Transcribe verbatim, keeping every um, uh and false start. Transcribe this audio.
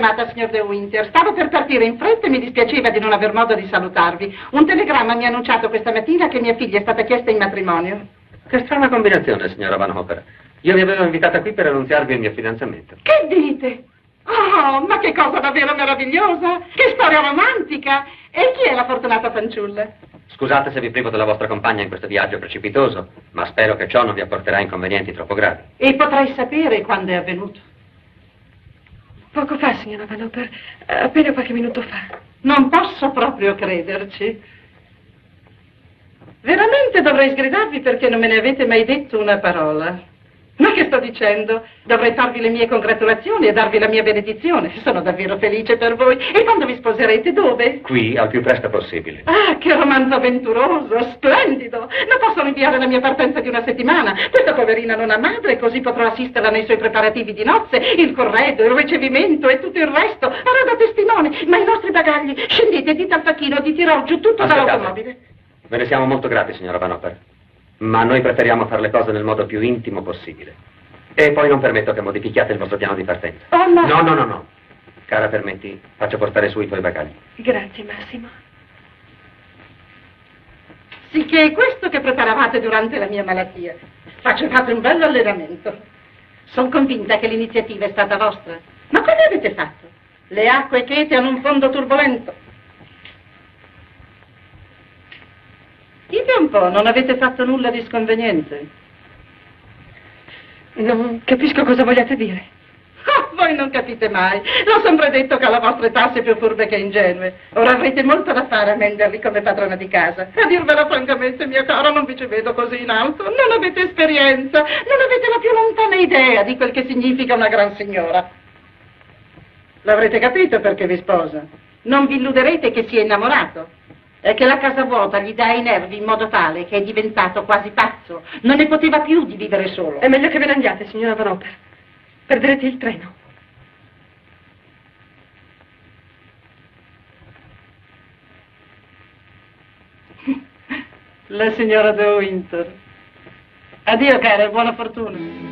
chiamata, signor De Winter. Stavo per partire in fretta e mi dispiaceva di non aver modo di salutarvi. Un telegramma mi ha annunciato questa mattina che mia figlia è stata chiesta in matrimonio. Che strana combinazione, signora Van Hopper. Io vi avevo invitata qui per annunziarvi il mio fidanzamento. Che dite? Oh, ma che cosa davvero meravigliosa! Che storia romantica! E chi è la fortunata fanciulla? Scusate se vi privo della vostra compagna in questo viaggio precipitoso, ma spero che ciò non vi apporterà inconvenienti troppo gravi. E potrei sapere quando è avvenuto? Poco fa, signora Van Hopper, appena qualche minuto fa. Non posso proprio crederci. Veramente dovrei sgridarvi perché non me ne avete mai detto una parola. Ma che sto dicendo? Dovrei farvi le mie congratulazioni e darvi la mia benedizione. Sono davvero felice per voi. E quando vi sposerete, dove? Qui, al più presto possibile. Ah, che romanzo avventuroso, splendido! Non posso rinviare la mia partenza di una settimana. Questa poverina non ha madre, così potrò assisterla nei suoi preparativi di nozze, il corredo, il ricevimento e tutto il resto. Farò da testimone. Ma i nostri bagagli, scendete, dite al facchino di tirar giù tutto dall'automobile. Ve ne siamo molto grati, signora Van Hopper. Ma noi preferiamo fare le cose nel modo più intimo possibile. E poi non permetto che modifichiate il vostro piano di partenza. Oh no! No, no, no, no. Cara, permetti, faccio portare su i tuoi bagagli. Grazie, Massimo. Sì, che è questo che preparavate durante la mia malattia. Facevate un bello allenamento. Sono convinta che l'iniziativa è stata vostra. Ma come avete fatto? Le acque chete hanno un fondo turbolento. Dite un po', non avete fatto nulla di sconveniente? Non capisco cosa vogliate dire. Oh, voi non capite mai. L'ho sempre detto che alla vostra età siete più furbe che ingenue. Ora avrete molto da fare a menderli come padrona di casa. A dirvelo francamente, mio caro, non vi ci vedo così in alto. Non avete esperienza, non avete la più lontana idea di quel che significa una gran signora. L'avrete capito perché vi sposa. Non vi illuderete che sia innamorato. È che la casa vuota gli dà i nervi in modo tale che è diventato quasi pazzo. Non ne poteva più di vivere solo. È meglio che ve ne andiate, signora Van Hopper. Perderete il treno. La signora De Winter. Addio, cara, e buona fortuna.